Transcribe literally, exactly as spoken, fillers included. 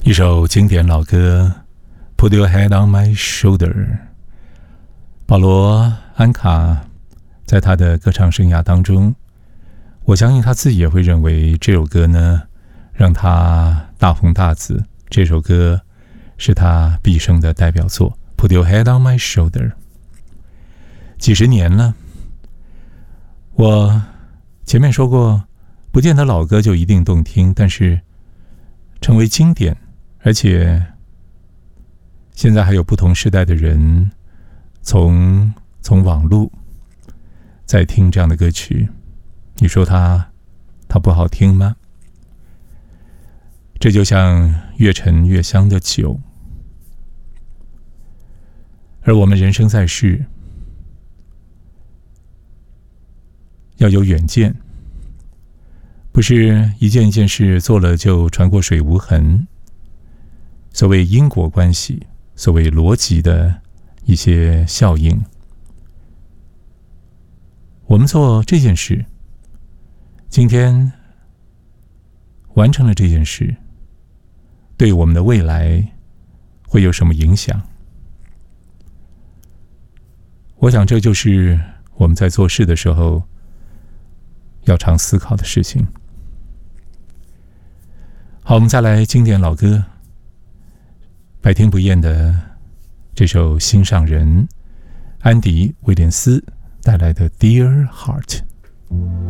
一首经典老歌 Put Your Head on My Shoulder。 保罗安卡在他的歌唱生涯当中，我相信他自己也会认为这首歌呢让他大红大紫，这首歌是他毕生的代表作 Put Your Head on My Shoulder。 几十年了，我前面说过不见得老歌就一定动听，但是成为经典，而且现在还有不同时代的人从从网路在听这样的歌曲，你说它它不好听吗？这就像越陈越香的酒，而我们人生在世要有远见，不是一件一件事做了就船过水无痕。所谓因果关系，所谓逻辑的一些效应，我们做这件事，今天完成了这件事，对我们的未来会有什么影响？我想这就是我们在做事的时候要常思考的事情。好，我们再来经典老歌，百听不厌的这首心上人，安迪·威廉斯带来的 Dear Heart。